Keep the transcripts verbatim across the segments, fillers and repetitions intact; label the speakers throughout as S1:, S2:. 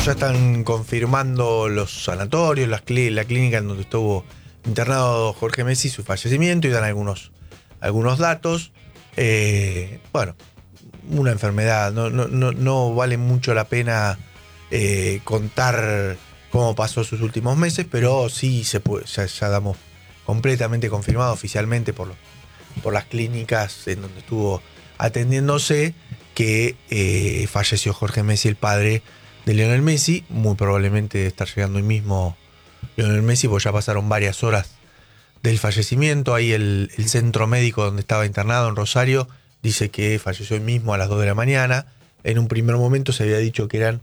S1: ya están confirmando los sanatorios, las clí- la clínica en donde estuvo internado Jorge Messi, su fallecimiento, y dan algunos, algunos datos. Eh, bueno, una enfermedad, no, no, no, no vale mucho la pena eh, contar cómo pasó sus últimos meses, pero sí se puede, ya, ya damos completamente confirmado oficialmente por, los, por las clínicas en donde estuvo atendiéndose que eh, falleció Jorge Messi, el padre de Lionel Messi. Muy probablemente estar llegando hoy mismo Lionel Messi, porque ya pasaron varias horas del fallecimiento. Ahí el, el centro médico donde estaba internado en Rosario dice que falleció hoy mismo a las dos de la mañana. En un primer momento se había dicho que eran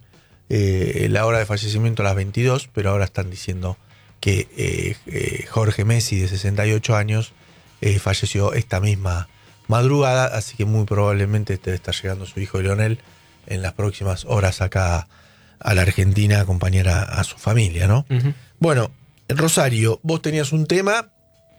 S1: eh, la hora de fallecimiento a las veintidós, pero ahora están diciendo que eh, eh, Jorge Messi, de sesenta y ocho años, eh, falleció esta misma madrugada, así que muy probablemente esté estar llegando su hijo Lionel en las próximas horas acá a la Argentina a acompañar a, a su familia, ¿no? Uh-huh. Bueno, en Rosario, vos tenías un tema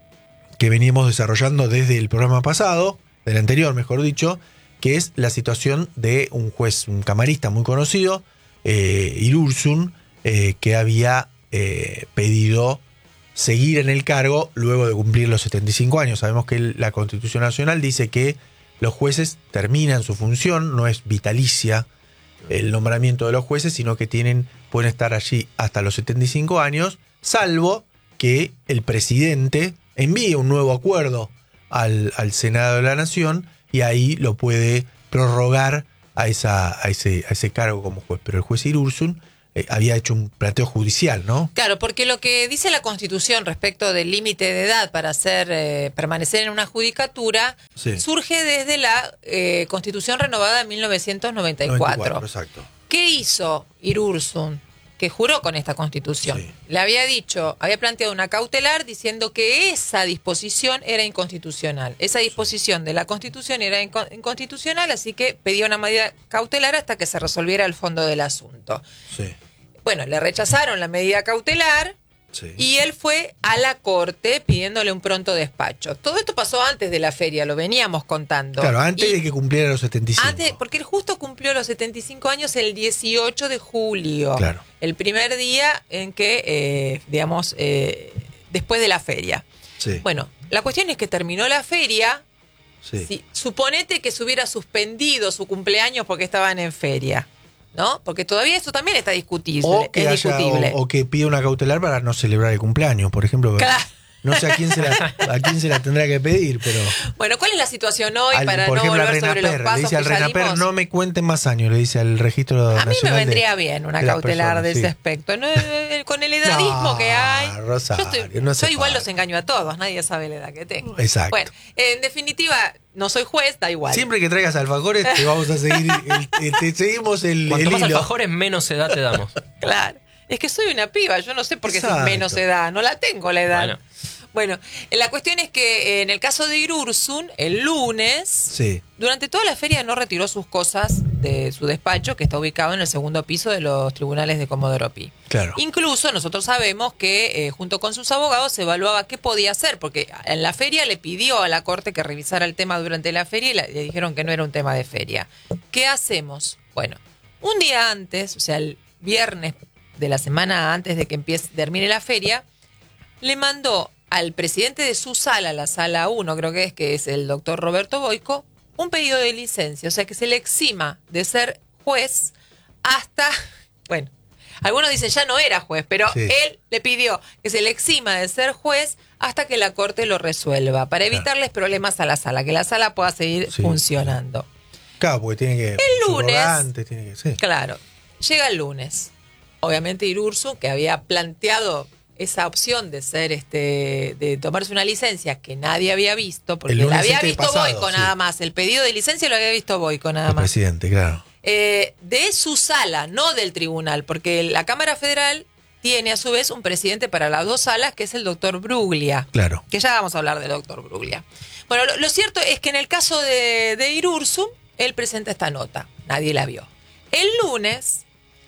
S1: que veníamos desarrollando desde el programa pasado, del anterior, mejor dicho, que es la situación de un juez, un camarista muy conocido, eh, Irurzun, eh, que había eh, pedido seguir en el cargo luego de cumplir los setenta y cinco años. Sabemos que la Constitución Nacional dice que los jueces terminan su función, no es vitalicia el nombramiento de los jueces, sino que tienen, pueden estar allí hasta los setenta y cinco años, salvo que el presidente envíe un nuevo acuerdo al, al Senado de la Nación y ahí lo puede prorrogar a, esa, a, ese, a ese cargo como juez. Pero el juez Irurzun eh, había hecho un planteo judicial, ¿no?
S2: Claro, porque lo que dice la Constitución respecto del límite de edad para hacer eh, permanecer en una judicatura sí. surge desde la eh, Constitución renovada de mil novecientos noventa y cuatro.
S1: noventa y cuatro, exacto.
S2: ¿Qué hizo Irurzun? Que juró con esta Constitución. Sí. Le había dicho, había planteado una cautelar diciendo que esa disposición era inconstitucional. Esa disposición sí. de la Constitución era inco- inconstitucional, así que pedía una medida cautelar hasta que se resolviera el fondo del asunto.
S1: Sí.
S2: Bueno, le rechazaron la medida cautelar sí. y él fue a la corte pidiéndole un pronto despacho. Todo esto pasó antes de la feria, lo veníamos contando.
S1: Claro, antes
S2: y
S1: de que cumpliera los setenta y cinco.
S2: Antes, porque él justo cumplió los setenta y cinco años el dieciocho de julio.
S1: Claro.
S2: El primer día en que, eh, digamos, eh, después de la feria.
S1: Sí.
S2: Bueno, la cuestión es que terminó la feria.
S1: Sí.
S2: Si, suponete que se hubiera suspendido su cumpleaños porque estaban en feria, ¿no? Porque todavía eso también está discutible.
S1: O que,
S2: es
S1: haya,
S2: discutible.
S1: O, o que pida una cautelar para no celebrar el cumpleaños, por ejemplo.
S2: Claro.
S1: No sé a quién se la, a quién se la tendrá que pedir, pero...
S2: Bueno, ¿cuál es la situación hoy
S1: al,
S2: para
S1: por
S2: no
S1: ejemplo,
S2: volver sobre los pasos
S1: le dice al
S2: que
S1: Renaper,
S2: salimos?
S1: no me cuenten más años, le dice al registro
S2: a
S1: nacional.
S2: A mí me vendría
S1: de,
S2: bien una
S1: de
S2: cautelar
S1: personas,
S2: de
S1: sí.
S2: ese aspecto. No, con el edadismo
S1: no,
S2: que hay.
S1: Rosario,
S2: yo estoy,
S1: no
S2: yo igual
S1: falta.
S2: los engaño a todos, nadie sabe la edad que tengo.
S1: Exacto.
S2: Bueno, en definitiva, no soy juez, da igual.
S1: Siempre que traigas alfajores te vamos a seguir, el, te seguimos el,
S3: Cuanto
S1: el
S3: más
S1: hilo.
S3: alfajores, menos edad te damos.
S2: Claro. Es que soy una piba, yo no sé por qué
S1: Exacto.
S2: soy menos edad, no la tengo la edad.
S3: Bueno.
S2: Bueno, la cuestión es que en el caso de Irurzun, el lunes,
S1: Sí.
S2: durante toda la feria no retiró sus cosas de su despacho, que está ubicado en el segundo piso de los tribunales de Comodoro Pi.
S1: Claro.
S2: Incluso nosotros sabemos que eh, junto con sus abogados se evaluaba qué podía hacer, porque en la feria le pidió a la corte que revisara el tema durante la feria y la, le dijeron que no era un tema de feria. ¿Qué hacemos? Bueno, un día antes, o sea, el viernes de la semana antes de que empiece, termine la feria, le mandó al presidente de su sala, la sala uno, creo que es, que es el doctor Roberto Boico, un pedido de licencia, o sea que se le exima de ser juez hasta, bueno, algunos dicen ya no era juez, pero sí. él le pidió que se le exima de ser juez hasta que la corte lo resuelva, para evitarles claro. problemas a la sala, que la sala pueda seguir sí. funcionando.
S1: Claro, porque tiene que...
S2: El lunes,
S1: tiene que sí.
S2: claro, llega el lunes. Obviamente Irurzun, que había planteado esa opción de ser este de tomarse una licencia que nadie había visto, porque la había visto pasado, Boico sí. nada más, el pedido de licencia lo había visto Boico nada
S1: el
S2: más.
S1: Presidente, claro.
S2: Eh, de su sala, no del tribunal, porque la Cámara Federal tiene a su vez un presidente para las dos salas, que es el doctor Bruglia.
S1: Claro.
S2: Que ya vamos a hablar del doctor Bruglia. Bueno, lo, lo cierto es que en el caso de, de Irurzun, él presenta esta nota, nadie la vio. El lunes,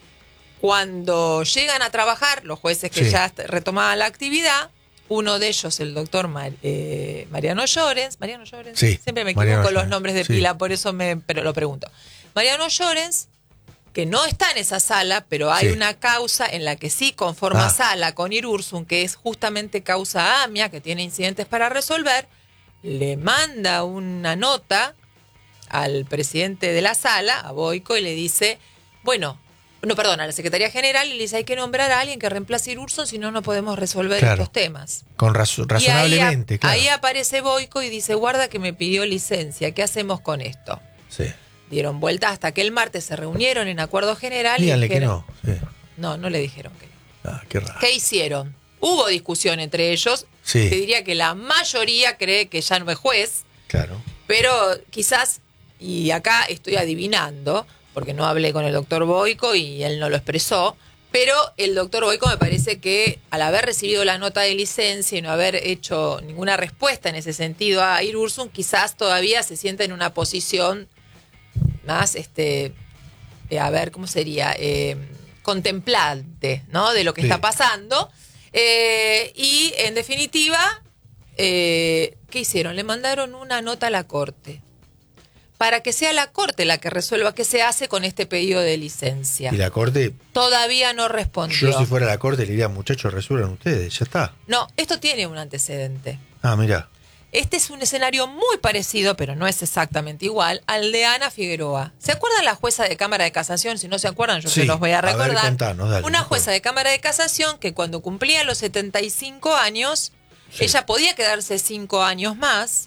S2: cuando llegan a trabajar los jueces que sí. ya retomaban la actividad, uno de ellos, el doctor Mar, eh, Mariano Llorens, Mariano Llorens,
S1: sí,
S2: siempre me equivoco con los nombres de sí. pila, por eso me pero lo pregunto. Mariano Llorens que no está en esa sala, pero hay
S1: Sí.
S2: una causa en la que sí conforma
S1: Ah.
S2: sala con Irurzun, que es justamente causa AMIA, que tiene incidentes para resolver, le manda una nota al presidente de la sala, a Boyko, y le dice, bueno, no, perdón, a la Secretaría General, y le dice, hay que nombrar a alguien que reemplace a Irurzun, si no, no podemos resolver
S1: Claro.
S2: estos temas.
S1: Con razo- razonablemente,
S2: y ahí,
S1: claro.
S2: ahí aparece Boyko y dice, guarda que me pidió licencia, ¿qué hacemos con esto?
S1: Sí.
S2: Dieron vuelta hasta que el martes se reunieron en acuerdo general.
S1: Díganle
S2: y
S1: que
S2: dijeron,
S1: no. Sí.
S2: No, no le dijeron que no.
S1: Ah, qué raro.
S2: ¿Qué hicieron? Hubo discusión entre ellos.
S1: Sí.
S2: Te diría que la mayoría cree que ya no es juez,
S1: Claro.
S2: pero quizás, y acá estoy adivinando, porque no hablé con el doctor Boyko y él no lo expresó, pero el doctor Boyko me parece que al haber recibido la nota de licencia y no haber hecho ninguna respuesta en ese sentido a Irurzun, quizás todavía se sienta en una posición más, este, eh, a ver, ¿cómo sería? Eh, contemplante, ¿no? De lo que
S1: Sí.
S2: está pasando. Eh, y, en definitiva, eh, ¿qué hicieron? Le mandaron una nota a la Corte para que sea la Corte la que resuelva qué se hace con este pedido de licencia.
S1: Y la corte,
S2: Todavía no respondió.
S1: yo si fuera la corte le diría, muchachos, resuelvan ustedes, ya está.
S2: No, esto tiene un antecedente.
S1: Ah, mira.
S2: Este es un escenario muy parecido, pero no es exactamente igual, al de Ana Figueroa. ¿Se acuerdan la jueza de Cámara de Casación? Si no se acuerdan, yo
S1: Sí,
S2: se los voy a
S1: a ver,
S2: recordar.
S1: contanos, dale,
S2: Una
S1: mejor.
S2: jueza de Cámara de Casación que cuando cumplía los setenta y cinco años,
S1: Sí.
S2: ella podía quedarse cinco años más,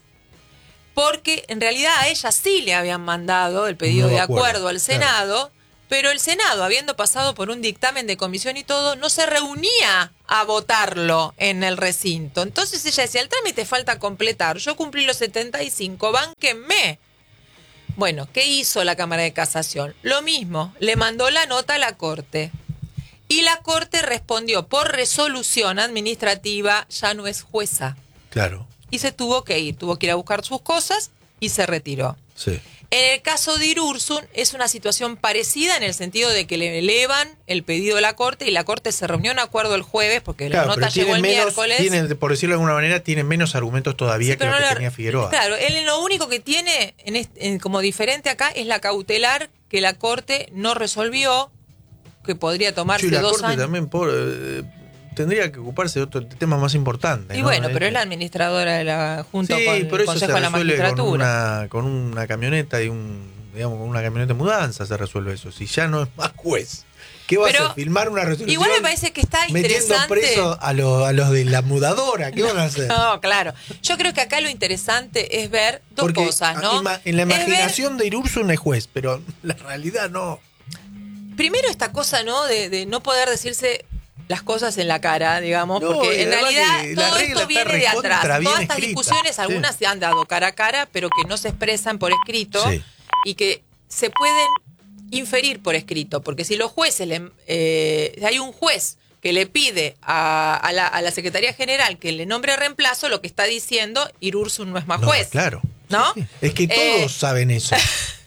S2: porque en realidad a ella sí le habían mandado el pedido
S1: Nuevo
S2: de
S1: acuerdo,
S2: acuerdo al
S1: claro.
S2: Senado, pero el Senado, habiendo pasado por un dictamen de comisión y todo, no se reunía a votarlo en el recinto. Entonces ella decía, el trámite falta completar, yo cumplí los setenta y cinco, bánquenme. Bueno, ¿qué hizo la Cámara de Casación? Lo mismo, le mandó la nota a la Corte. Y la Corte respondió por resolución administrativa, ya no es jueza.
S1: Claro.
S2: Y se tuvo que ir, tuvo que ir a buscar sus cosas y se retiró.
S1: Sí.
S2: En el caso de Irurzun es una situación parecida en el sentido de que le elevan el pedido a la Corte y la Corte se reunió en acuerdo el jueves porque
S1: Claro,
S2: la
S1: pero
S2: nota llegó
S1: tienen
S2: el
S1: menos,
S2: miércoles.
S1: tienen, por decirlo de alguna manera, tienen menos argumentos todavía
S2: Sí,
S1: que
S2: pero
S1: lo que
S2: no le-
S1: tenía Figueroa.
S2: Claro, él lo único que tiene en este- en- como diferente acá es la cautelar que la Corte no resolvió, que podría tomarse
S1: Sí, la
S2: dos
S1: corte
S2: años.
S1: también por, eh, tendría que ocuparse de otros temas más importantes.
S2: Y
S1: ¿no?
S2: bueno, pero
S1: Eh,
S2: es la administradora de la junto
S1: sí,
S2: con
S1: por
S2: el
S1: eso
S2: Consejo
S1: se
S2: de la
S1: resuelve con
S2: Magistratura.
S1: una, con una camioneta y un, digamos, con una camioneta de mudanza se resuelve eso. Si ya no es más juez, ¿qué va
S2: Pero
S1: a hacer? ¿Filmar una resolución?
S2: Igual me parece que está
S1: metiendo
S2: interesante.
S1: preso a, lo- a los de la mudadora, ¿qué van a hacer?
S2: No, claro. Yo creo que acá lo interesante es ver dos
S1: Porque
S2: cosas,
S1: a-
S2: ¿no?
S1: ima- en la
S2: Es ver,
S1: imaginación de Irurzun es juez, pero la realidad no.
S2: primero esta cosa, ¿no? De, de no poder decirse las cosas en la cara, digamos,
S1: No,
S2: porque
S1: y
S2: en
S1: además
S2: realidad
S1: que la
S2: todo
S1: regla
S2: esto
S1: está
S2: viene de
S1: recontra
S2: atrás.
S1: bien
S2: Todas estas
S1: escrita.
S2: discusiones,
S1: Sí.
S2: algunas se han dado cara a cara, pero que no se expresan por escrito
S1: Sí.
S2: y que se pueden inferir por escrito, porque si los jueces, le, eh, hay un juez que le pide a, a, la, a la Secretaría General que le nombre reemplazo, lo que está diciendo, Irurzun no es más
S1: No,
S2: juez.
S1: claro.
S2: ¿No?
S1: Sí, sí. Es que todos
S2: Eh,
S1: saben eso.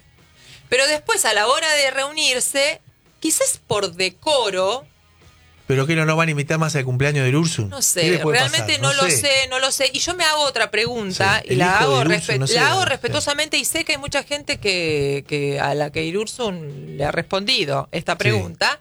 S2: Pero después, a la hora de reunirse, quizás por decoro,
S1: ¿Pero que no, no van a invitar más al cumpleaños de Irurzun?
S2: no
S1: ¿Qué
S2: sé,
S1: le puede
S2: realmente
S1: pasar?
S2: no, lo sé, no lo sé. Y yo me hago otra pregunta
S1: Sí,
S2: y
S1: el
S2: la
S1: hijo
S2: hago,
S1: de Irurzun,
S2: respe-
S1: no sé,
S2: la hago
S1: sí.
S2: respetuosamente y sé que hay mucha gente que, que a la que Irurzun le ha respondido esta pregunta.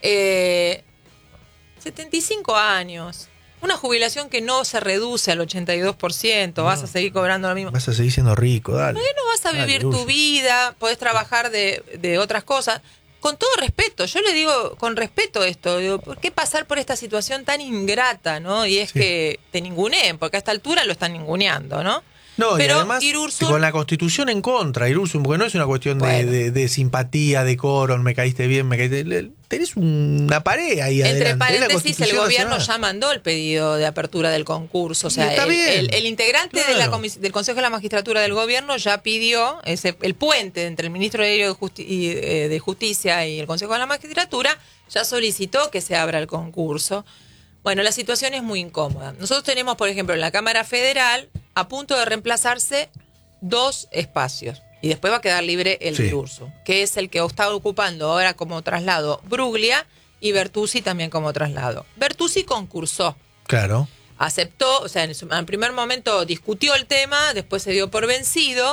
S2: Eh, setenta y cinco años, una jubilación que no se reduce al ochenta y dos por ciento, vas a seguir cobrando lo mismo.
S1: Vas a seguir siendo rico, dale.
S2: No vas a
S1: Dale,
S2: vivir tu
S1: Irurzun.
S2: vida, podés trabajar de, de otras cosas. Con todo respeto, yo le digo con respeto esto, digo, ¿por qué pasar por esta situación tan ingrata, no? Y es
S1: Sí.
S2: que te ninguneen, porque a esta altura lo están ninguneando, ¿no?
S1: No,
S2: Pero
S1: y además
S2: Irurzun-
S1: con la Constitución en contra, Irurzun, porque no es una cuestión de,
S2: Bueno.
S1: de- de simpatía, de coro, me caíste bien, me caíste... le- Tenés una pared ahí
S2: Entre
S1: adelante. es la
S2: paréntesis, el
S1: Constitución
S2: gobierno
S1: Nacional.
S2: ya mandó el pedido de apertura del concurso. O
S1: Y
S2: sea,
S1: está
S2: el,
S1: bien,
S2: el- el integrante de la
S1: claro.
S2: comis- del Consejo de la Magistratura del Gobierno ya pidió ese, el puente entre el ministro de, de, Justi- y, eh, de Justicia y el Consejo de la Magistratura, ya solicitó que se abra el concurso. Bueno, la situación es muy incómoda. Nosotros tenemos, por ejemplo, en la Cámara Federal, a punto de reemplazarse dos espacios. Y después va a quedar libre el
S1: Sí.
S2: Irurzun, que es el que está ocupando ahora como traslado Bruglia y Bertuzzi también como traslado. Bertuzzi concursó,
S1: Claro.
S2: aceptó, o sea, en, su, en primer momento discutió el tema, después se dio por vencido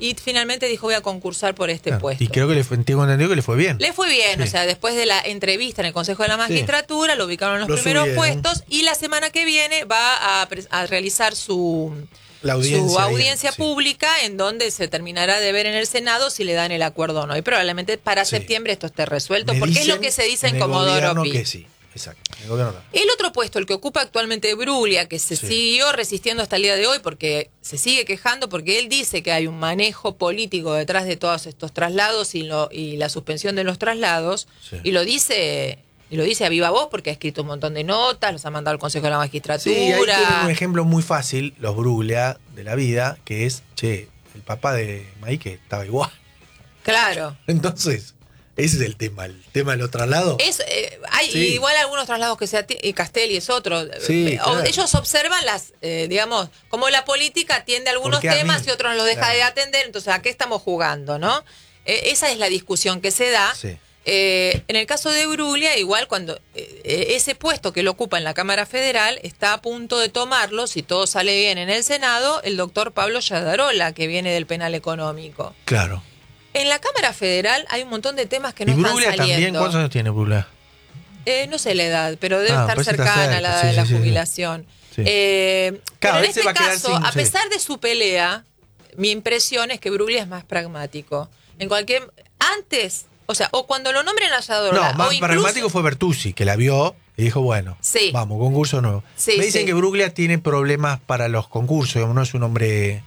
S2: y finalmente dijo voy a concursar por este
S1: Claro,
S2: puesto.
S1: Y creo que le fue, tengo entendido que le fue bien.
S2: Le fue bien,
S1: Sí.
S2: o sea, después de la entrevista en el Consejo de la Magistratura, lo ubicaron en los
S1: Lo
S2: primeros
S1: subieron.
S2: puestos y la semana que viene va a, pres- a realizar su,
S1: La audiencia,
S2: su audiencia
S1: sí.
S2: pública en donde se terminará de ver en el Senado si le dan el acuerdo o no. Y probablemente para
S1: Sí.
S2: septiembre esto esté resuelto,
S1: Me
S2: porque es
S1: dicen
S2: lo que se dice en,
S1: el
S2: Comodoro
S1: gobierno
S2: Pi.
S1: que sí, exacto. El gobierno no.
S2: El otro puesto, el que ocupa actualmente Bruglia, que se
S1: Sí.
S2: siguió resistiendo hasta el día de hoy porque se sigue quejando porque él dice que hay un manejo político detrás de todos estos traslados y, lo, y la suspensión de los traslados,
S1: Sí.
S2: y lo dice y lo dice a viva voz porque ha escrito un montón de notas, los ha mandado al Consejo de la Magistratura.
S1: Sí, ahí tienen un ejemplo muy fácil, los Bruglia de la vida, que es, che, el papá de Maike estaba igual.
S2: Claro.
S1: Entonces, ese es el tema, el tema de los traslados.
S2: Es, eh, hay
S1: Sí.
S2: igual algunos traslados que sea y Castelli es otro.
S1: Sí,
S2: Eh, o-
S1: claro.
S2: Ellos observan las, eh, digamos, como la política atiende algunos
S1: Porque a
S2: temas
S1: mí-
S2: y otros los deja
S1: claro.
S2: de atender, entonces ¿a qué estamos jugando, no? Eh, esa es la discusión que se da.
S1: Sí.
S2: Eh, en el caso de Bruglia, igual cuando eh, ese puesto que lo ocupa en la Cámara Federal está a punto de tomarlo, si todo sale bien en el Senado, el doctor Pablo Yadarola, que viene del penal económico.
S1: Claro.
S2: En la Cámara Federal hay un montón de temas que no
S1: y
S2: están
S1: Bruglia
S2: saliendo.
S1: también, ¿cuántos años tiene Bruglia?
S2: Eh, no sé la edad, pero debe
S1: Ah,
S2: estar
S1: pues está
S2: cercana a
S1: cerca,
S2: la
S1: sí,
S2: de la
S1: sí, sí, sí.
S2: jubilación.
S1: Sí.
S2: Eh,
S1: Claro,
S2: pero en
S1: él se
S2: este
S1: va a quedar
S2: caso,
S1: sin-
S2: a
S1: sí.
S2: pesar de su pelea, mi impresión es que Bruglia es más pragmático. En cualquier antes, o sea, o cuando lo nombren a Yadarola,
S1: No, más
S2: o incluso,
S1: pragmático fue Bertuzzi, que la vio y dijo, bueno,
S2: Sí.
S1: vamos, concurso nuevo.
S2: Sí,
S1: Me dicen
S2: sí.
S1: que Bruglia tiene problemas para los concursos, digamos, no es un hombre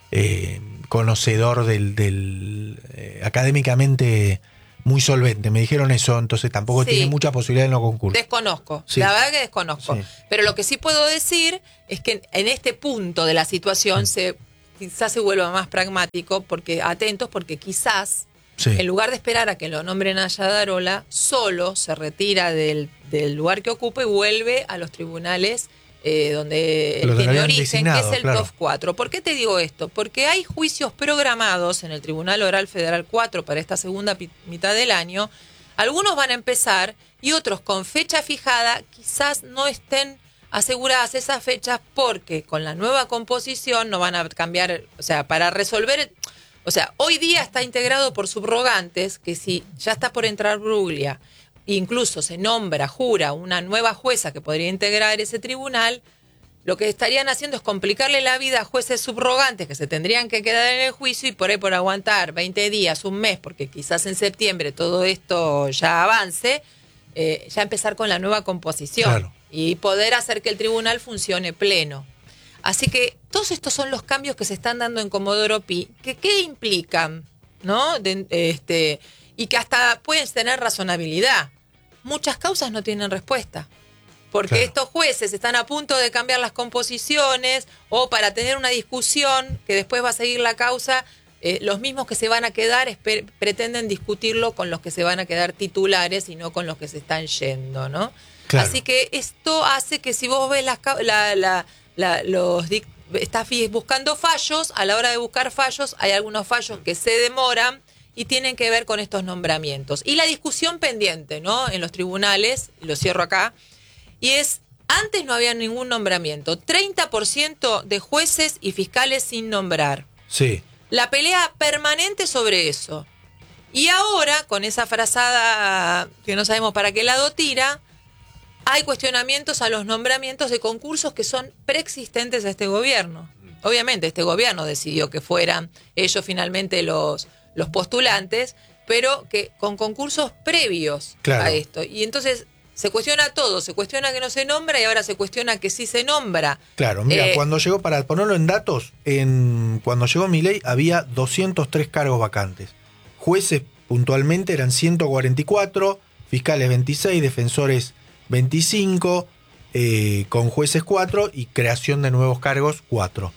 S1: eh, conocedor del, del eh, académicamente muy solvente. Me dijeron eso, entonces tampoco
S2: Sí.
S1: tiene mucha posibilidad en los concursos.
S2: Desconozco,
S1: Sí.
S2: la verdad que desconozco.
S1: Sí.
S2: Pero lo que sí puedo decir es que en este punto de la situación se quizás se vuelva más pragmático, porque atentos, porque quizás
S1: Sí.
S2: en lugar de esperar a que lo nombren a Yadarola, solo se retira del, del lugar que ocupa y vuelve a los tribunales eh, donde
S1: Lo
S2: él
S1: que
S2: tiene
S1: lo habían
S2: origen, que
S1: designado,
S2: es el
S1: claro.
S2: T O F cuatro. ¿Por qué te digo esto? Porque hay juicios programados en el Tribunal Oral Federal cuatro para esta segunda pi- mitad del año. Algunos van a empezar y otros con fecha fijada quizás no estén aseguradas esas fechas porque con la nueva composición no van a cambiar, o sea, para resolver, o sea, hoy día está integrado por subrogantes que si ya está por entrar Bruglia, incluso se nombra, jura una nueva jueza que podría integrar ese tribunal, lo que estarían haciendo es complicarle la vida a jueces subrogantes que se tendrían que quedar en el juicio y por ahí por aguantar veinte días, un mes, porque quizás en septiembre todo esto ya avance, eh, ya empezar con la nueva composición
S1: Claro.
S2: y poder hacer que el tribunal funcione pleno. Así que todos estos son los cambios que se están dando en Comodoro Pi, que ¿qué implican? ¿No? De- este, y que hasta pueden tener razonabilidad. Muchas causas no tienen respuesta. Porque
S1: Claro.
S2: estos jueces están a punto de cambiar las composiciones o para tener una discusión que después va a seguir la causa, eh, los mismos que se van a quedar esper- pretenden discutirlo con los que se van a quedar titulares y no con los que se están yendo, ¿no?
S1: Claro.
S2: Así que esto hace que si vos ves las, ca- la, la, la- los dic- estás fi- buscando fallos, a la hora de buscar fallos hay algunos fallos que se demoran y tienen que ver con estos nombramientos. Y la discusión pendiente, ¿no? En los tribunales, y lo cierro acá, y es, antes no había ningún nombramiento, treinta por ciento de jueces y fiscales sin nombrar.
S1: Sí.
S2: La pelea permanente sobre eso. Y ahora, con esa frazada que no sabemos para qué lado tira, hay cuestionamientos a los nombramientos de concursos que son preexistentes a este gobierno. Obviamente, este gobierno decidió que fueran ellos finalmente los, los postulantes, pero que con concursos previos
S1: Claro.
S2: a esto. Y entonces se cuestiona todo, se cuestiona que no se nombra y ahora se cuestiona que sí se nombra.
S1: Claro, mira,
S2: Eh,
S1: cuando llegó, para ponerlo en datos, en cuando llegó Milei había doscientos tres cargos vacantes. Jueces puntualmente eran ciento cuarenta y cuatro, fiscales veintiséis, defensores veinticinco, eh, con jueces cuatro y creación de nuevos cargos cuatro.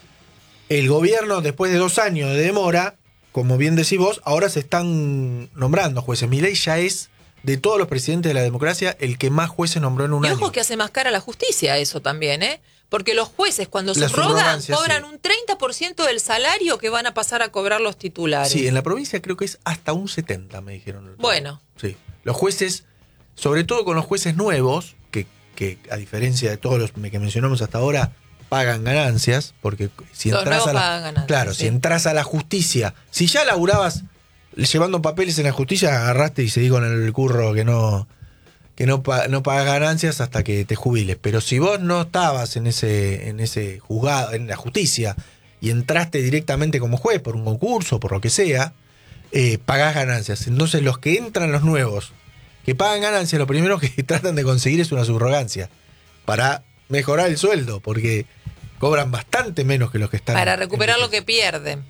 S1: El gobierno, después de dos años de demora, como bien decís vos, ahora se están nombrando jueces. Milei ya es, de todos los presidentes de la democracia, el que más jueces nombró en un
S2: Y
S1: año.
S2: ojo que hace más cara la justicia eso también, ¿eh? Porque los jueces cuando
S1: La
S2: subrogan
S1: subrogancia,
S2: cobran
S1: sí.
S2: un treinta por ciento del salario que van a pasar a cobrar los titulares.
S1: Sí, en la provincia creo que es hasta un setenta, me dijeron.
S2: Bueno.
S1: Sí. Los jueces, sobre todo con los jueces nuevos, que, que a diferencia de todos los que mencionamos hasta ahora, pagan ganancias, porque si
S2: Los
S1: entras
S2: nuevos
S1: a la,
S2: pagan ganancias,
S1: claro,
S2: sí.
S1: si entras a la justicia, si ya laburabas llevando papeles en la justicia, agarraste y seguí con el curro que no que no, pa, no pagas ganancias hasta que te jubiles. Pero si vos no estabas en ese en ese juzgado, en la justicia, y entraste directamente como juez por un concurso, por lo que sea, eh, pagás ganancias. Entonces los que entran, los nuevos, que pagan ganancias, lo primero que tratan de conseguir es una subrogancia para mejorar el sueldo, porque cobran bastante menos que los que están.
S2: Para recuperar lo que pierden.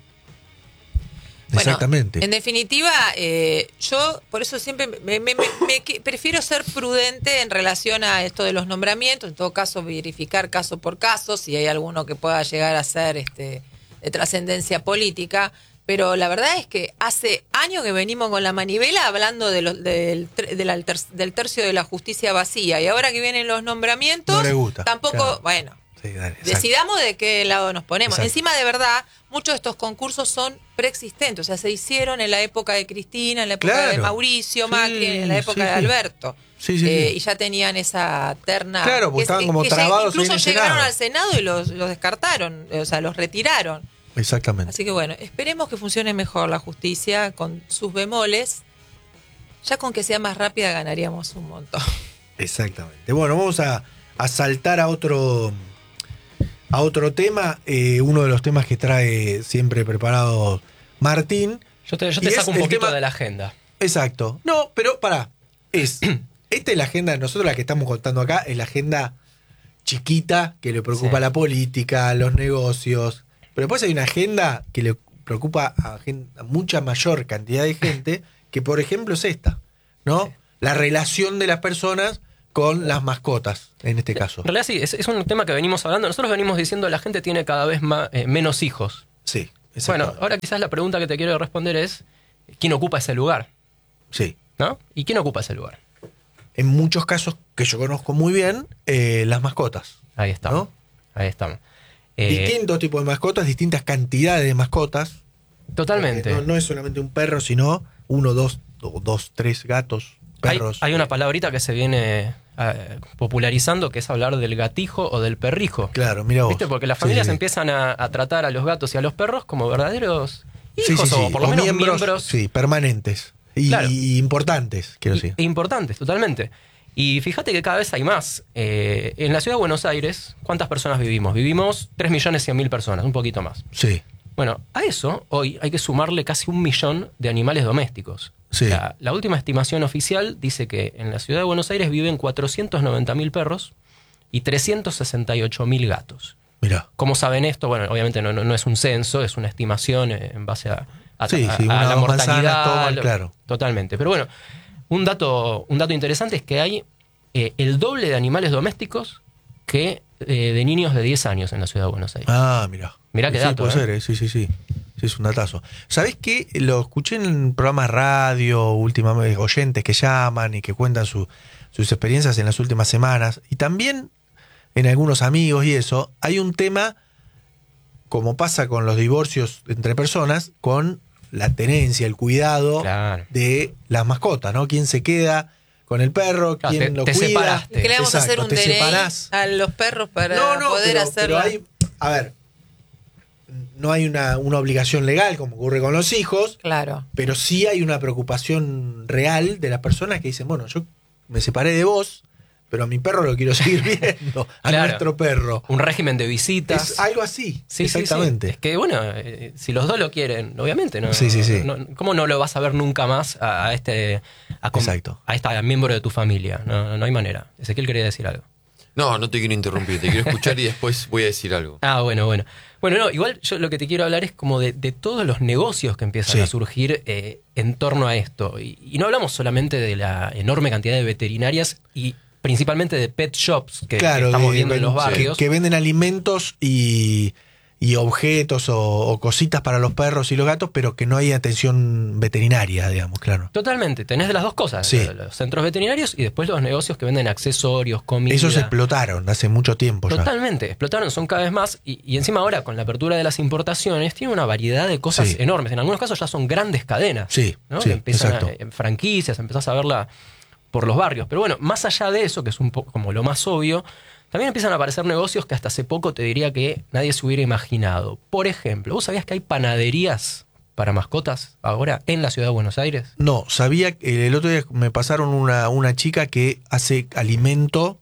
S1: Exactamente.
S2: Bueno, en definitiva, eh, yo por eso siempre me, me, me, me, prefiero ser prudente en relación a esto de los nombramientos, en todo caso verificar caso por caso, si hay alguno que pueda llegar a ser este, de trascendencia política, pero la verdad es que hace años que venimos con la manivela hablando de lo, del, de la, del tercio de la justicia vacía, y ahora que vienen los nombramientos,
S1: no le gusta,
S2: tampoco,
S1: claro.
S2: bueno...
S1: Sí, dale,
S2: decidamos de qué lado nos ponemos.
S1: Exacto.
S2: Encima, de verdad, muchos de estos concursos son preexistentes, o sea, se hicieron en la época de Cristina, en la época
S1: claro.
S2: de Mauricio
S1: sí,
S2: Macri, en la época
S1: sí,
S2: de
S1: sí.
S2: Alberto.
S1: Sí, sí,
S2: eh,
S1: sí.
S2: Y ya tenían esa terna.
S1: Claro, porque estaban como
S2: que ya
S1: trabados
S2: incluso
S1: ahí en el
S2: llegaron
S1: Senado.
S2: al Senado y los, los descartaron, o sea, los retiraron.
S1: Exactamente.
S2: Así que bueno, esperemos que funcione mejor la justicia con sus bemoles. Ya con que sea más rápida ganaríamos un montón.
S1: Exactamente. Bueno, vamos a, a saltar a otro a otro tema, eh, uno de los temas que trae siempre preparado Martín.
S3: Yo te, yo
S1: Y
S3: te
S1: es
S3: saco un
S1: el
S3: poquito
S1: tema-
S3: de la agenda.
S1: Exacto. No, pero pará. Es, esta es la agenda de nosotros, la que estamos contando acá, es la agenda chiquita que le preocupa
S3: Sí.
S1: a la política, a los negocios. Pero después hay una agenda que le preocupa a, gen- a mucha mayor cantidad de gente, que por ejemplo es esta, ¿no?
S3: Sí.
S1: La relación de las personas con las mascotas, en este caso.
S3: En realidad sí, es, es un tema que venimos hablando. Nosotros venimos diciendo que la gente tiene cada vez más, eh, menos hijos.
S1: Sí,
S3: Bueno,
S1: exacto.
S3: ahora quizás la pregunta que te quiero responder es, ¿quién ocupa ese lugar?
S1: Sí.
S3: ¿No? ¿Y quién ocupa ese lugar?
S1: En muchos casos que yo conozco muy bien, eh, las mascotas.
S3: Ahí estamos.
S1: ¿No?
S3: Ahí estamos. Eh,
S1: Distintos tipos de mascotas, distintas cantidades de mascotas.
S3: totalmente.
S1: No, no es solamente un perro, sino uno, dos, o dos, tres gatos,
S3: Hay,
S1: perros.
S3: hay una palabrita que se viene eh, popularizando, que es hablar del gatijo o del perrijo.
S1: Claro, mira vos.
S3: ¿Viste? Porque las
S1: Sí,
S3: familias
S1: sí, sí.
S3: empiezan a, a tratar a los gatos y a los perros como verdaderos
S1: Sí,
S3: hijos
S1: sí, sí.
S3: o por lo menos miembros,
S1: sí, permanentes. Y,
S3: Claro.
S1: y importantes, quiero
S3: i-
S1: decir.
S3: importantes, totalmente. Y fíjate que cada vez hay más. Eh, en la ciudad de Buenos Aires, ¿cuántas personas vivimos? Vivimos tres millones cien mil personas, un poquito más.
S1: Sí,
S3: Bueno, a eso hoy hay que sumarle casi un millón de animales domésticos.
S1: Sí.
S3: La, la última estimación oficial dice que en la ciudad de Buenos Aires viven cuatrocientos noventa mil perros y trescientos sesenta y ocho mil gatos.
S1: mira.
S3: ¿Cómo saben esto? Bueno, obviamente no, no, no es un censo, es una estimación eh, en base a, a,
S1: Sí,
S3: a-
S1: sí,
S3: a
S1: una,
S3: la
S1: dos
S3: mortalidad.
S1: manzanas toman,
S3: lo-
S1: claro.
S3: Totalmente. Pero bueno, un dato, un dato interesante es que hay eh, el doble de animales domésticos que eh, de niños de diez años en la ciudad de Buenos Aires.
S1: Ah, mira.
S3: Mirá qué
S1: sí,
S3: dato,
S1: puede
S3: ¿eh?
S1: ser, eh, sí, sí, sí. Sí, es un datazo. ¿Sabés qué? Lo escuché en programas de radio, últimamente, oyentes que llaman y que cuentan su- sus experiencias en las últimas semanas. Y también en algunos amigos y eso, hay un tema, como pasa con los divorcios entre personas, con la tenencia, el cuidado
S3: Claro.
S1: de las mascotas, ¿no? ¿Quién se queda con el perro?
S3: Claro,
S1: ¿Quién
S3: te-
S1: lo
S3: te
S1: cuida?
S3: separaste.
S2: ¿Qué le vamos a hacer
S1: Exacto,
S2: un
S1: te
S2: D N I
S1: separás.
S2: a los perros para
S1: No, no,
S2: poder
S1: pero,
S2: hacerlo?
S1: pero hay, a ver, no hay una, una obligación legal como ocurre con los hijos,
S2: Claro.
S1: pero sí hay una preocupación real de las personas que dicen, bueno, yo me separé de vos, pero a mi perro lo quiero seguir viendo, a
S3: Claro.
S1: nuestro perro.
S3: Un régimen de visitas.
S1: Es algo así,
S3: Sí, sí,
S1: exactamente.
S3: sí. Es que, bueno, eh, si los dos lo quieren, obviamente, ¿no?
S1: Sí, sí, sí.
S3: no- ¿Cómo no lo vas a ver nunca más a, a este a, com-
S1: Exacto.
S3: a esta miembro de tu familia? No, no hay manera. Ezequiel quería decir algo.
S4: No, no te quiero interrumpir, te quiero escuchar y después voy a decir algo.
S3: Ah, bueno, bueno. Bueno, no, igual yo lo que te quiero hablar es como de, de todos los negocios que empiezan
S1: Sí.
S3: a surgir eh, en torno a esto. Y, y no hablamos solamente de la enorme cantidad de veterinarias y principalmente de pet shops que, que
S1: Claro,
S3: estamos
S1: de-
S3: viendo en los
S1: que-
S3: barrios.
S1: que venden alimentos y, y objetos o, o cositas para los perros y los gatos, pero que no hay atención veterinaria, digamos, claro.
S3: Totalmente, tenés de las dos cosas,
S1: Sí.
S3: los- los centros veterinarios y después los negocios que venden accesorios, comida.
S1: Esos explotaron hace mucho tiempo ya.
S3: Totalmente, explotaron, son cada vez más y, y encima ahora con la apertura de las importaciones tiene una variedad de cosas
S1: Sí.
S3: enormes. En algunos casos ya son grandes cadenas.
S1: Sí,
S3: ¿no?
S1: sí,
S3: Empiezan a-
S1: exacto.
S3: en franquicias, empezás a verla por los barrios. Pero bueno, más allá de eso, que es un poco como lo más obvio, también empiezan a aparecer negocios que hasta hace poco te diría que nadie se hubiera imaginado. Por ejemplo, ¿vos sabías que hay panaderías para mascotas ahora en la ciudad de Buenos Aires?
S1: No, sabía que el otro día me pasaron una, una chica que hace alimento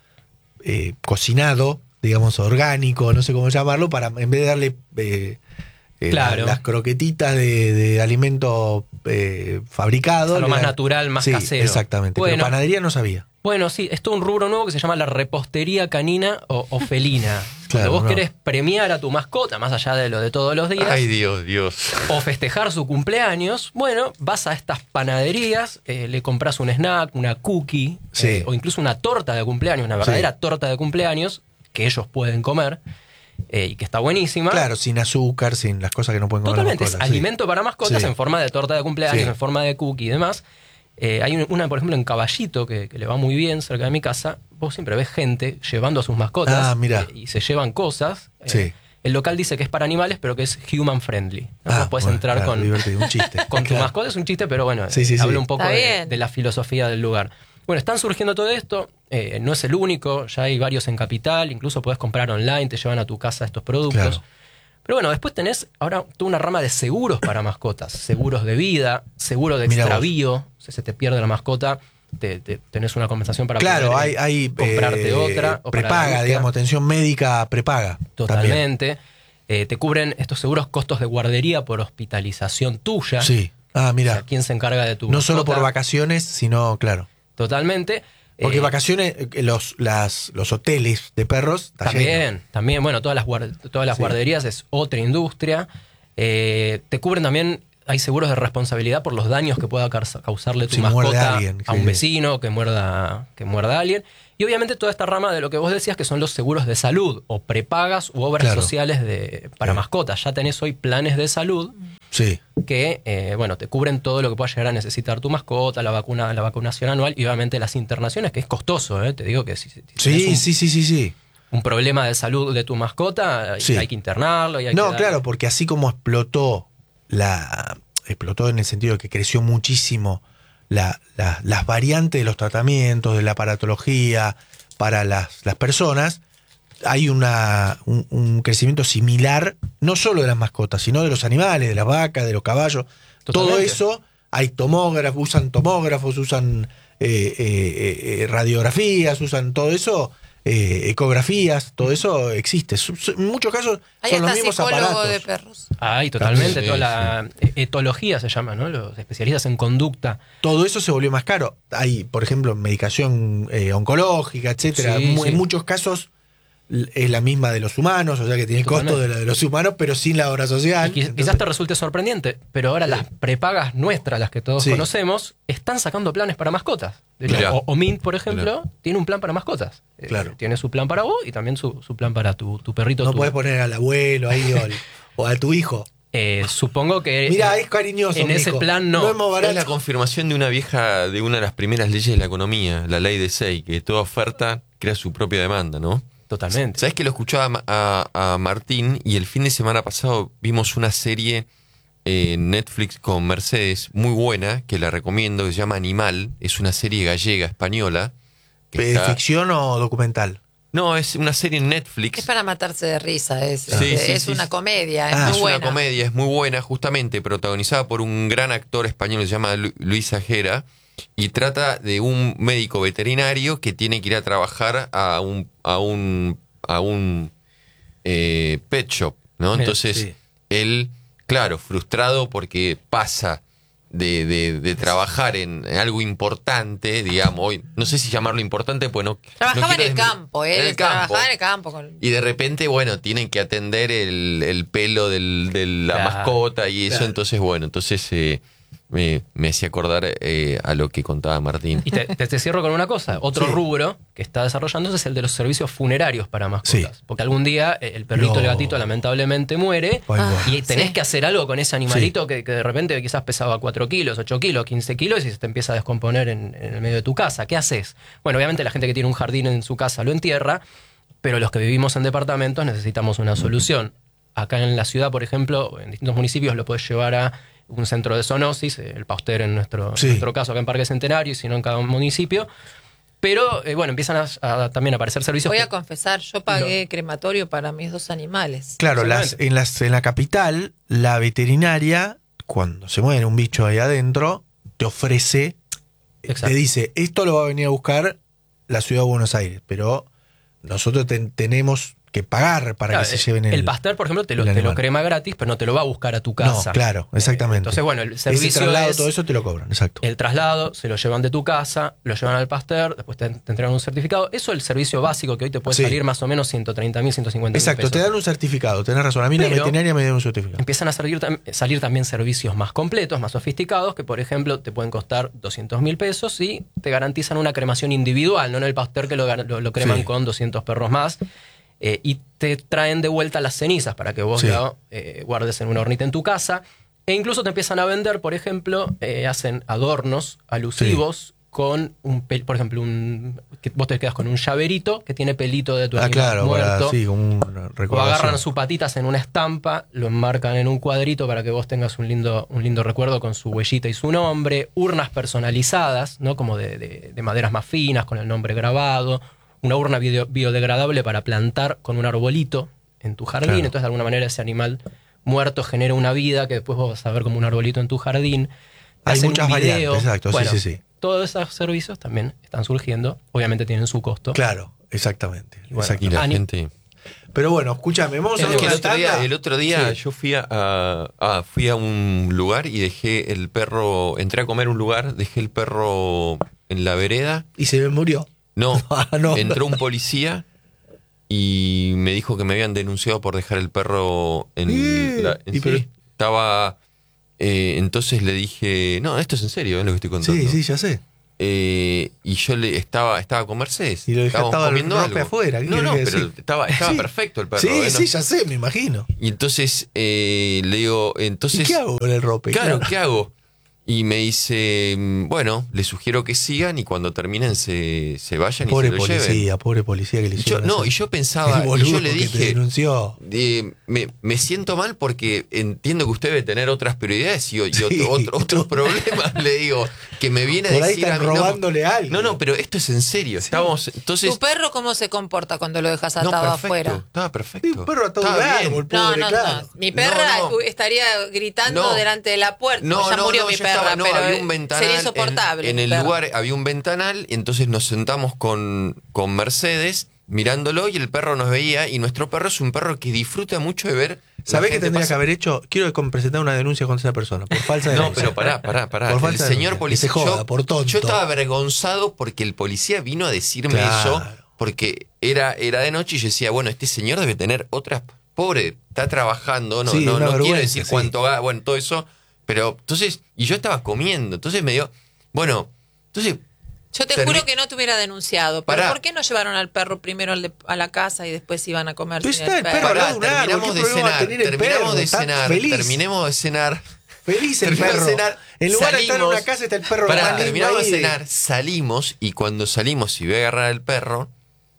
S1: eh, cocinado, digamos orgánico, no sé cómo llamarlo, para en vez de darle eh, eh,
S3: Claro.
S1: la- las croquetitas de, de alimento eh, fabricado.
S3: O sea, lo
S1: le
S3: más
S1: dan-
S3: natural, más
S1: Sí,
S3: casero.
S1: exactamente.
S3: Bueno.
S1: Pero panadería no sabía.
S3: Bueno, sí, es todo un rubro nuevo que se llama la repostería canina o, o felina.
S1: Claro,
S3: Cuando vos
S1: no.
S3: querés premiar a tu mascota, más allá de lo de todos los días,
S4: Ay, Dios, Dios.
S3: o festejar su cumpleaños, bueno, vas a estas panaderías, eh, le compras un snack, una cookie,
S1: Sí.
S3: eh, o incluso una torta de cumpleaños, una verdadera torta de cumpleaños que ellos pueden comer eh, y que está buenísima.
S1: Claro, sin azúcar, sin las cosas que no pueden comer
S3: Totalmente,
S1: las
S3: es
S1: mascotas, sí.
S3: alimento para mascotas
S1: Sí.
S3: en forma de torta de cumpleaños,
S1: Sí.
S3: en forma de cookie y demás. Eh, hay un- una, por ejemplo, en Caballito, que, que le va muy bien cerca de mi casa. Vos siempre ves gente llevando a sus mascotas
S1: Ah, mirá.
S3: eh, y se llevan cosas. Eh,
S1: Sí.
S3: El local dice que es para animales, pero que es human friendly. ¿no?
S1: Ah,
S3: Vos podés
S1: bueno,
S3: entrar
S1: claro,
S3: con,
S1: divertido, un chiste.
S3: con tu
S1: Claro.
S3: mascota, es un chiste, pero bueno,
S1: Sí, sí,
S3: eh,
S1: sí.
S3: habla un poco
S2: Está
S3: de,
S2: bien.
S3: de la filosofía del lugar. Bueno, están surgiendo todo esto, eh, no es el único, ya hay varios en Capital, incluso podés comprar online, te llevan a tu casa estos productos.
S1: Claro.
S3: Pero bueno, después tenés ahora toda una rama de seguros para mascotas. Seguros de vida, seguro de
S1: Mirá vos.
S3: extravío. Si se te pierde la mascota, te, te- tenés una compensación para
S1: Claro,
S3: poder,
S1: hay,
S3: eh,
S1: hay
S3: comprarte
S1: eh,
S3: otra. o para la
S1: prepaga,
S3: búsqueda.
S1: digamos, atención médica prepaga. También.
S3: Totalmente. Eh, te cubren estos seguros costos de guardería por hospitalización tuya.
S1: Sí. Ah,
S3: O
S1: mira.
S3: sea, ¿quién se encarga de tu
S1: No solo por
S3: mascota?
S1: vacaciones, sino, claro.
S3: Totalmente.
S1: Porque
S3: Eh,
S1: vacaciones, eh, los, las, los hoteles de perros, está lleno.
S3: También, también, bueno, todas las, guard- todas las
S1: Sí.
S3: guarderías es otra industria. Eh, te cubren también, hay seguros de responsabilidad por los daños que pueda caus- causarle tu
S1: Si muerde
S3: mascota
S1: a alguien,
S3: a
S1: sí,
S3: un
S1: sí.
S3: vecino, que muerda, que muerda a alguien. Y obviamente toda esta rama de lo que vos decías que son los seguros de salud o prepagas u obras
S1: Claro.
S3: sociales de, para
S1: Sí.
S3: mascotas. Ya tenés hoy planes de salud
S1: Sí.
S3: que eh, bueno, te cubren todo lo que pueda llegar a necesitar tu mascota, la vacuna, la vacunación anual y obviamente las internaciones, que es costoso, ¿eh? Te digo que si, si tenés
S1: Sí,
S3: un,
S1: sí, sí, sí, sí.
S3: un problema de salud de tu mascota, hay-
S1: Sí.
S3: hay que internarlo. Y hay
S1: No,
S3: que
S1: claro, porque así como explotó la. Explotó en el sentido de que creció muchísimo la, la- las variantes de los tratamientos, de la aparatología para las, las personas, hay una, un, un crecimiento similar, no solo de las mascotas, sino de los animales, de las vacas, de los caballos. Todo
S3: Totalmente.
S1: eso, hay tomógrafos, usan tomógrafos, usan eh, eh, eh, radiografías, usan todo eso, eh, ecografías, todo eso existe. Su- su- En muchos casos
S2: Hay
S1: son los
S2: hasta
S1: mismos
S2: psicólogo
S1: aparatos.
S2: de perros.
S3: Hay totalmente,
S4: Sí,
S3: toda
S4: sí.
S3: la e- etología se llama, ¿no? Los especialistas en conducta.
S1: Todo eso se volvió más caro. Hay, por ejemplo, medicación eh, oncológica, etcétera.
S3: Sí,
S1: Mu-
S3: sí.
S1: En muchos casos l- es la misma de los humanos, o sea que tiene el costo
S3: Totalmente.
S1: de la de los humanos, pero sin la obra social.
S3: Y quiz-
S1: Entonces,
S3: quizás te resulte sorprendente, pero ahora las prepagas nuestras, las que todos
S1: Sí.
S3: conocemos, están sacando planes para mascotas. De hecho,
S4: Mirá.
S3: o, o Mint, por ejemplo, tiene un plan para mascotas. Eh,
S1: Claro.
S3: tiene su plan para vos y también su, su plan para tu, tu perrito.
S1: no
S3: tu-
S1: puedes poner al abuelo ahí o, al- o a tu hijo.
S3: Eh, supongo que
S1: Mira,
S3: eh,
S1: es cariñoso.
S3: en
S1: mi
S3: ese
S1: hijo.
S3: plan no.
S1: No es más
S4: Es
S1: barato.
S4: la confirmación de una vieja, de una de las primeras leyes de la economía, la ley de Say, que toda oferta crea su propia demanda, ¿no?
S3: Totalmente.
S4: ¿Sabes que lo escuchaba a, a Martín y el fin de semana pasado vimos una serie en Netflix con Mercedes muy buena, que la recomiendo, que se llama Animal, es una serie gallega, española. que
S1: Eh,
S4: está-
S1: ¿Ficción o documental?
S4: No, es una serie en Netflix.
S2: Es para matarse de risa, es,
S4: Sí,
S2: es,
S4: sí,
S2: es
S4: sí,
S2: una
S4: sí.
S2: comedia, es
S1: Ah,
S2: muy
S4: Es
S2: buena.
S4: una comedia, es muy buena, justamente protagonizada por un gran actor español que se llama Lu- Luis Ajera, y trata de un médico veterinario que tiene que ir a trabajar a un a un a un eh, pet shop, ¿no?
S3: Mira,
S4: Entonces
S1: sí.
S4: él, claro, frustrado porque pasa de, de- de trabajar en, en algo importante, digamos, hoy, no sé si llamarlo importante, pues no.
S2: Trabajaba
S4: no
S2: en el
S4: quiero desmi-
S2: campo, él
S4: en el campo.
S2: trabajaba en el campo. Con...
S4: Y de repente, bueno, tienen que atender el, el pelo del, de la
S3: Claro,
S4: mascota y eso.
S1: claro.
S4: Entonces, bueno, entonces eh, me, me hacía acordar eh, a lo que contaba Martín.
S3: Y te, te- te cierro con una cosa. Otro
S1: Sí.
S3: rubro que está desarrollándose es el de los servicios funerarios para mascotas.
S1: Sí.
S3: Porque algún día eh, el perrito o
S1: No.
S3: el gatito lamentablemente muere
S1: Ay,
S2: Ah.
S1: bueno.
S3: y tenés
S2: Sí.
S3: que hacer algo con ese animalito que, que de repente quizás pesaba cuatro kilos, ocho kilos, quince kilos y se te empieza a descomponer en, en el medio de tu casa. ¿Qué haces? Bueno, obviamente la gente que tiene un jardín en su casa lo entierra, pero los que vivimos en departamentos necesitamos una solución. Acá en la ciudad, por ejemplo, en distintos municipios lo puedes llevar a un centro de zoonosis, el Pasteur en nuestro,
S1: Sí.
S3: en nuestro caso acá en Parque Centenario, y si no en cada municipio. Pero, eh, bueno, empiezan a, a también a aparecer servicios.
S2: Voy
S3: que-
S2: a confesar, yo pagué crematorio para mis dos animales.
S1: Claro, las, en, las, en la capital, la veterinaria, cuando se muere un bicho ahí adentro, te ofrece,
S3: Exacto.
S1: te dice, esto lo va a venir a buscar la ciudad de Buenos Aires, pero nosotros ten- tenemos que pagar para
S3: Claro,
S1: que se lleven el...
S3: el pastor, por ejemplo, te lo,
S1: el
S3: te lo
S1: animal.
S3: crema gratis, pero no te lo va a buscar a tu
S1: No,
S3: casa.
S1: claro, exactamente.
S3: Eh, Entonces, bueno, el
S1: Ese
S3: servicio
S1: traslado,
S3: es
S1: todo eso te lo cobran, exacto.
S3: el traslado, se lo llevan de tu casa, lo llevan al pastor, después te, te entregan un certificado. Eso es el servicio básico que hoy te puede
S1: Sí.
S3: salir más o menos ciento treinta mil, ciento cincuenta mil
S1: Exacto,
S3: pesos.
S1: te dan un certificado, tenés razón. A mí la
S3: Pero-
S1: veterinaria me dio un certificado.
S3: Empiezan a salir, tam- salir también servicios más completos, más sofisticados, que por ejemplo te pueden costar doscientos mil pesos y te garantizan una cremación individual, no en el pastor que lo, gar- lo, lo creman
S1: Sí.
S3: con doscientos perros más. Eh, y te traen de vuelta las cenizas para que vos
S1: Sí.
S3: la eh, guardes en una hornita en tu casa. E incluso te empiezan a vender, por ejemplo, eh, hacen adornos alusivos con un, pel- por ejemplo, un, que vos te quedas con un llaverito que tiene pelito de tu
S1: Ah,
S3: animal
S1: claro,
S3: muerto.
S1: para, sí, como una
S3: O
S1: recordación.
S3: agarran sus patitas en una estampa, lo enmarcan en un cuadrito para que vos tengas un lindo, un lindo recuerdo con su huellita y su nombre. Urnas personalizadas, ¿no? Como de, de- de maderas más finas, con el nombre grabado. Una urna bio- biodegradable para plantar con un arbolito en tu jardín.
S1: Claro.
S3: Entonces, de alguna manera, ese animal muerto genera una vida que después vos vas a ver como un arbolito en tu jardín. Te
S1: Hay
S3: hacen un
S1: muchas
S3: video.
S1: variantes, exacto, sí,
S3: Bueno,
S1: sí, sí.
S3: Todos esos servicios también están surgiendo. Obviamente tienen su costo.
S1: Claro, exactamente.
S3: Y bueno,
S1: exacto.
S4: Y la
S3: Ani-
S4: gente...
S1: Pero bueno, escúchame, vamos a
S3: Es
S1: ver
S3: que
S4: El
S1: una
S4: otro día,
S1: tanda.
S4: el otro día
S1: Sí.
S4: yo fui a, a- ah, fui a un lugar y dejé el perro, entré a comer a un lugar, dejé el perro en la vereda.
S1: Y se me murió.
S4: No,
S1: Ah, no.
S4: entró un policía y me dijo que me habían denunciado por dejar el perro en...
S1: Eh,
S4: la- en-
S1: y pero-
S4: sí, estaba... eh, entonces le dije, no, esto es en serio, es lo que estoy contando.
S1: Sí, sí, ya sé.
S4: Eh, y yo le estaba estaba con Mercedes.
S1: Y lo dejaste,
S4: Estábamos
S1: estaba el
S4: comiendo
S1: rope
S4: algo.
S1: afuera, ¿qué
S4: No,
S1: querés
S4: no,
S1: que
S4: pero
S1: decir?
S4: estaba, estaba
S1: Sí.
S4: perfecto el perro.
S1: Sí,
S4: ¿eh? No-
S1: sí, ya sé, me imagino.
S4: Y entonces eh, le digo, entonces...
S1: ¿Y qué hago con el rope?
S4: Claro, ¿qué hago? Y me dice, mm, bueno, les sugiero que sigan y cuando terminen se, se vayan
S1: Pobre
S4: y se lo lleven.
S1: policía, pobre policía que le
S4: Y yo,
S1: hicieron
S4: no,
S1: hacer.
S4: y yo pensaba,
S1: El
S4: y
S1: boludo
S4: yo le
S1: que te
S4: dije,
S1: denunció.
S4: eh, me, me siento mal porque entiendo que usted debe tener otras prioridades y, y
S1: Sí.
S4: otro- otro- otros problemas, le digo, que me viene a
S1: Por ahí
S4: decir a
S1: están
S4: mí, no,
S1: robándole a alguien.
S4: no, no, pero esto es en serio. Estábamos, entonces,
S2: ¿Tu perro cómo se comporta cuando lo dejas
S4: no,
S2: atado
S4: perfecto,
S2: afuera?
S4: estaba perfecto.
S1: Sí, un perro atado a un
S4: Estaba bien.
S1: árbol,
S2: No,
S1: pobre,
S2: no,
S1: claro.
S2: no. Mi perra
S4: No, no.
S2: estaría gritando
S4: No.
S2: delante de la puerta.
S4: No,
S2: ya
S4: no,
S2: murió
S4: no,
S2: mi
S4: ya
S2: perra,
S4: estaba- no,
S2: pero
S4: había un ventanal
S2: sería insoportable.
S4: En, en
S2: mi
S4: el
S2: perra.
S4: lugar había un ventanal y entonces nos sentamos con, con Mercedes mirándolo y el perro nos veía y nuestro perro es un perro que disfruta mucho de ver.
S1: ¿Sabés
S4: la
S1: qué
S4: gente
S1: tendría que
S4: pasar.
S1: haber hecho? Quiero que presentar una denuncia contra esa persona por falsa
S4: No,
S1: denuncia.
S4: pero pará, pará, pará.
S1: Por
S4: El
S1: falta de
S4: señor
S1: denuncia,
S4: policía.
S1: que se joda,
S4: yo,
S1: por tonto.
S4: yo estaba avergonzado porque el policía vino a decirme
S1: Claro.
S4: eso porque era, era de noche y yo decía, bueno, este señor debe tener otras. Pobre, está trabajando, no,
S1: Sí,
S4: no,
S1: una
S4: no quiero
S1: vergüenza,
S4: decir
S1: sí.
S4: cuánto gana, bueno, todo eso. Pero entonces, y yo estaba comiendo, entonces me dio. Bueno, entonces.
S2: Yo te
S4: termi-
S2: juro que no te hubiera denunciado. ¿Pero
S4: Pará.
S2: por qué no llevaron al perro primero al de- a la casa y después iban a comer
S1: Pero
S2: sin
S1: está
S2: el
S1: el
S2: perro?
S1: perro al
S4: Pará,
S1: lado de un árbol,
S4: terminamos
S1: ¿qué
S4: de
S1: problema va a
S4: cenar,
S1: tener el
S4: terminamos
S1: perro?
S4: de
S1: Está
S4: cenar,
S1: feliz.
S4: terminemos de cenar.
S1: Feliz el
S4: Terminamos
S1: perro.
S4: de cenar,
S1: En lugar de estar en
S4: salimos-
S1: una casa está el perro
S4: Pará,
S1: más lindo
S4: terminamos de
S1: ahí de-
S4: cenar, salimos y cuando salimos y voy a agarrar al perro,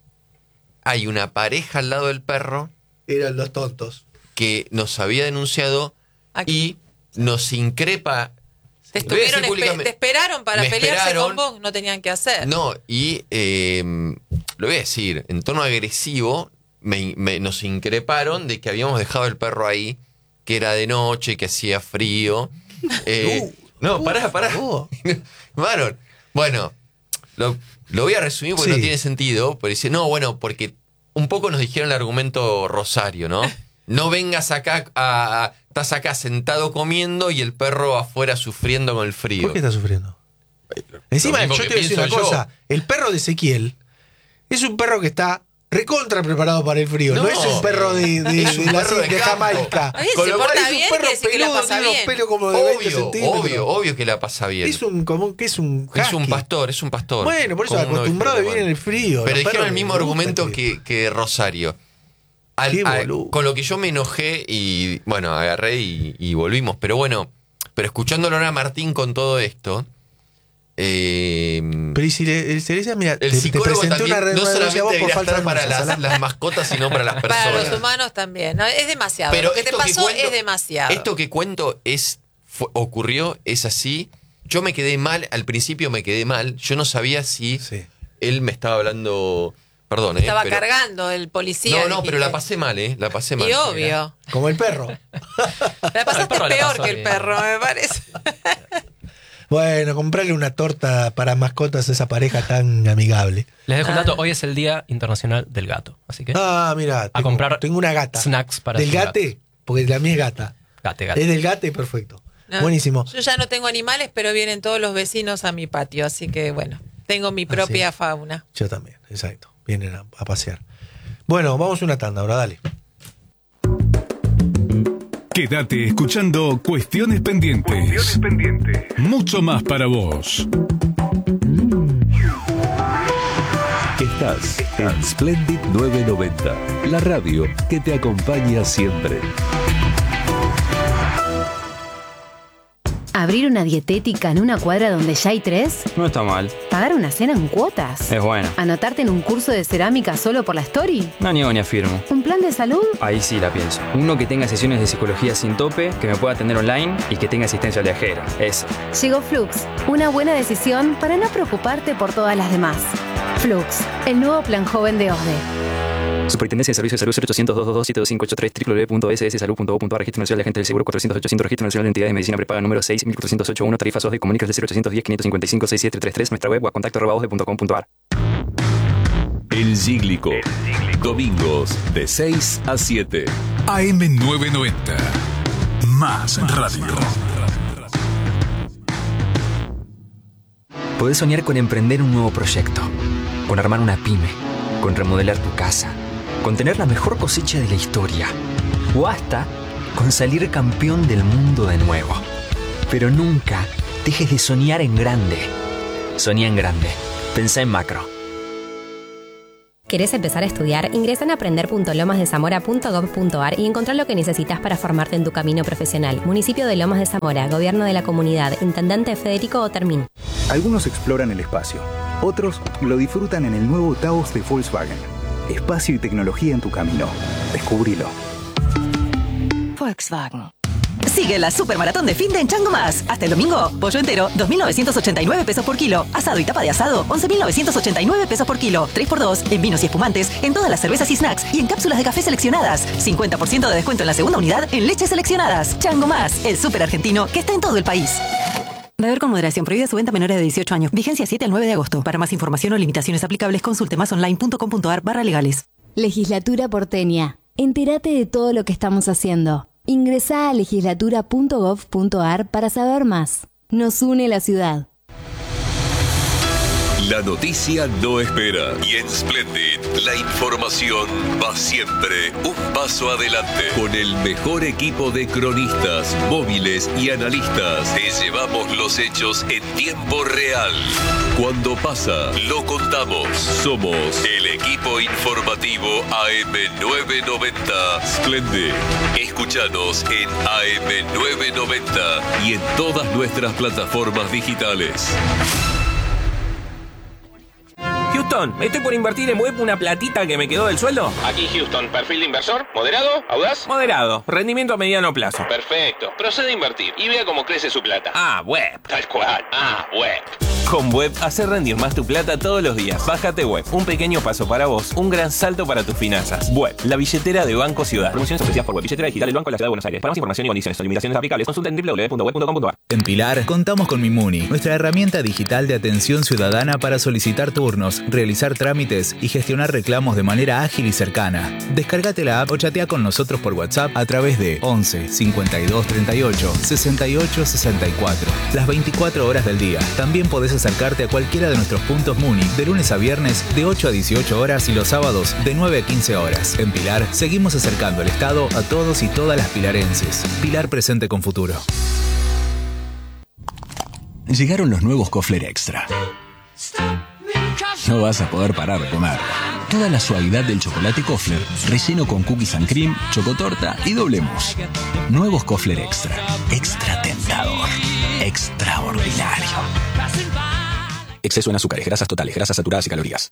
S4: hay una pareja al lado del perro
S1: Eran los tontos.
S4: que nos había denunciado
S2: Aquí.
S4: y nos increpa.
S2: Te,
S4: Lo voy a
S2: estuvieron
S4: decir
S2: espe-
S4: públicamente.
S2: te esperaron para
S4: Me
S2: pelearse
S4: esperaron.
S2: con vos, no tenían que hacer.
S4: No, y eh, lo voy a decir, en tono agresivo, me- me- nos increparon de que habíamos dejado el perro ahí, que era de noche, que hacía frío. Eh,
S1: Uh,
S4: no, pará, pará.
S1: Oh.
S4: Varón. Bueno, lo, lo voy a resumir porque
S1: Sí.
S4: no tiene sentido, pero dice, no, bueno, porque un poco nos dijeron el argumento Rosario, ¿no? No vengas acá, a, a- estás acá sentado comiendo y el perro afuera sufriendo con el frío.
S1: ¿Por qué está sufriendo? Encima,
S4: mismo
S1: yo
S4: que
S1: te voy a decir una
S4: pienso yo.
S1: cosa. El perro de Ezequiel es un perro que está recontra preparado para el frío. No,
S4: No,
S1: es un perro de, de,
S4: es un
S1: de la-
S4: perro de
S1: de
S4: campo.
S1: Jamaica.
S2: Oye,
S4: Con
S2: se
S4: lo cual
S2: porta
S1: es un
S2: bien,
S1: perro
S2: quiere decir que la
S1: peludo,
S2: pasa
S1: tiene unos
S2: bien.
S1: pelos como de veinte
S4: Obvio,
S1: centímetros.
S4: obvio, obvio que la pasa bien.
S1: Es un común que es un
S4: Es un
S1: husky.
S4: pastor, es un pastor.
S1: Bueno, por eso
S4: Como uno
S1: acostumbrado a
S4: dijo,
S1: vivir en el frío.
S4: Pero
S1: Los
S4: dijeron
S1: perros
S4: el mismo
S1: les gusta
S4: argumento
S1: el frío.
S4: que, que Rosario. Al-
S1: Qué
S4: a-
S1: boludo.
S4: con lo que yo me enojé y bueno, agarré y, y volvimos. Pero bueno, pero escuchándolo ahora a Martín con todo esto, eh,
S1: Pero y si le, si le decías, mira,
S4: el
S1: te, te
S4: psicólogo
S1: presenté
S4: también
S1: una red
S4: no
S1: de
S4: solamente
S1: vos por
S4: debería
S1: falta
S4: estar para
S1: denuncia,
S4: las,
S1: ¿sabes?
S4: las mascotas, sino para las personas.
S2: Para los humanos también. No, es demasiado.
S4: Pero
S2: Lo que te
S4: esto que
S2: pasó
S4: cuento-
S2: es demasiado.
S4: Esto que cuento es fue- ocurrió, es así. Yo me quedé mal, al principio me quedé mal. Yo no sabía si
S1: Sí.
S4: él me estaba hablando... Perdón, ¿eh?
S2: Estaba
S4: pero-
S2: cargando el policía.
S4: No, no,
S2: dijiste.
S4: pero la pasé mal, ¿eh? La pasé mal.
S2: Y obvio.
S1: Como el perro.
S2: La pasaste
S3: Al perro le
S2: peor
S3: pasó
S2: que el
S3: bien.
S2: perro, me parece.
S1: Bueno, comprarle una torta para mascotas a esa pareja tan amigable.
S3: Les dejo un
S2: Ah.
S3: dato. Hoy es el Día Internacional del Gato. Así que
S1: Ah, mira, tengo,
S3: comprar
S1: tengo una gata.
S3: snacks para
S1: ¿Del
S3: su
S1: gate? Porque la mía es gata.
S3: gate, gate.
S1: Es del gate, perfecto.
S2: No,
S1: Buenísimo.
S2: Yo ya no tengo animales, pero vienen todos los vecinos a mi patio, así que bueno, tengo mi propia
S1: sí.
S2: fauna.
S1: Yo también, exacto. Vienen a, a pasear. Bueno, vamos a una tanda ahora, dale.
S5: Quédate escuchando Cuestiones Pendientes.
S6: Cuestiones pendientes.
S5: Mucho más para vos.
S7: Estás en Splendid novecientos noventa, la radio que te acompaña siempre.
S8: ¿Abrir una dietética en una cuadra donde ya hay tres?
S9: No está mal,
S8: ¿Pagar una cena en cuotas?
S9: es bueno.
S8: ¿Anotarte en un curso de cerámica solo por la story?
S9: No niego ni afirmo.
S8: ¿Un plan de salud?
S9: Ahí sí la pienso. Uno que tenga sesiones de psicología sin tope, que me pueda atender online y que tenga asistencia viajera. Eso.
S8: Llegó Flux, una buena decisión para no preocuparte por todas las demás. Flux, el nuevo plan joven de O S D E.
S9: Superintendencia de Servicios de Salud cero ochocientos, doscientos veintidós, siete dos cinco ocho tres, doble u doble u doble u punto ese ese salud punto gov punto a r, Registro Nacional de Agentes del Seguro cuatrocientos ochocientos, Registro Nacional de Entidades de Medicina Prepaga número seis mil cuatrocientos ochenta y uno, tarifas O S D E, comunicas del cero ochocientos diez, quinientos cincuenta y cinco, sesenta y siete treinta y tres, nuestra web o a contacto arroba osde punto com punto a r.
S7: El Cíglico. Domingos de seis a siete.
S5: A M novecientos noventa. Más radio.
S10: Podés soñar con emprender un nuevo proyecto, con armar una pyme, con remodelar tu casa, con tener la mejor cosecha de la historia, o hasta con salir campeón del mundo de nuevo. Pero nunca dejes de soñar en grande. Soñá en grande. Pensá en macro.
S11: ¿Querés empezar a estudiar? Ingresa en aprender punto lomas de zamora punto gov punto a r y encontrá lo que necesitas para formarte en tu camino profesional. Municipio de Lomas de Zamora, Gobierno de la Comunidad, Intendente Federico Otermin.
S6: Algunos exploran el espacio, otros lo disfrutan en el nuevo Taos de Volkswagen. Espacio y tecnología en tu camino. Descubrilo.
S12: Volkswagen. Sigue la supermaratón de fin de en Chango Más. Hasta el domingo, pollo entero, dos mil novecientos ochenta y nueve pesos por kilo. Asado y tapa de asado, once mil novecientos ochenta y nueve pesos por kilo. tres por dos en vinos y espumantes, en todas las cervezas y snacks y en cápsulas de café seleccionadas. cincuenta por ciento de descuento en la segunda unidad en leches seleccionadas. Chango Más, el súper argentino que está en todo el país. Beber con moderación. Prohibida su venta a menores de dieciocho años. Vigencia siete al nueve de agosto. Para más información o limitaciones aplicables, consulte más online punto com punto a r barra legales.
S13: Legislatura porteña. Entérate de todo lo que estamos haciendo. Ingresá a legislatura punto gov punto a r para saber más. Nos une la ciudad.
S7: La noticia no espera y en Splendid la información va siempre un paso adelante. Con el mejor equipo de cronistas, móviles y analistas te llevamos los hechos en tiempo real. Cuando pasa, lo contamos. Somos el equipo informativo A M novecientos noventa Splendid. Escúchanos en A M novecientos noventa y en todas nuestras plataformas digitales.
S14: Houston, estoy por invertir en web una platita que me quedó del sueldo.
S15: Aquí Houston, perfil de inversor, moderado, audaz.
S14: Moderado, rendimiento a mediano plazo.
S15: Perfecto, procede a invertir y vea cómo crece su plata.
S14: Ah, web.
S15: Tal cual, ah, web.
S14: Con Web, hacer rendir más tu plata todos los días. Bájate Web, un pequeño paso para vos, un gran salto para tus finanzas. Web, la billetera de Banco Ciudad. Promociones ofrecidas por Web, billetera digital del Banco de la Ciudad de Buenos Aires. Para más información y condiciones o limitaciones aplicables, consulta en doble u doble u doble u punto web punto com punto a r.
S16: En Pilar, contamos con Mimuni, nuestra herramienta digital de atención ciudadana para solicitar turnos, realizar trámites y gestionar reclamos de manera ágil y cercana. Descárgate la app o chatea con nosotros por WhatsApp a través de once cincuenta y dos treinta y ocho sesenta y ocho sesenta y cuatro. Las veinticuatro horas del día. También podés acercarte a cualquiera de nuestros puntos Muni de lunes a viernes de ocho a dieciocho horas y los sábados de nueve a quince horas. En Pilar, seguimos acercando el Estado a todos y todas las pilarenses. Pilar presente con futuro.
S17: Llegaron los nuevos Kofler Extra. No vas a poder parar de comer. Toda la suavidad del chocolate Kofler, relleno con cookies and cream, chocotorta y doble mousse. Nuevos Kofler Extra. Extra tentador. Extraordinario. Exceso en azúcares, grasas totales, grasas saturadas y calorías.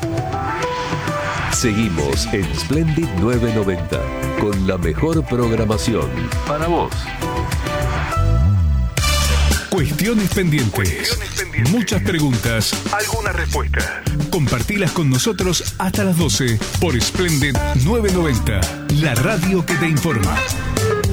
S7: Seguimos en Splendid novecientos noventa con la mejor programación para vos.
S5: Cuestión
S18: Cuestiones pendientes. Muchas preguntas. Algunas respuestas. Compartilas con nosotros hasta las doce por Splendid novecientos noventa, la radio que te informa.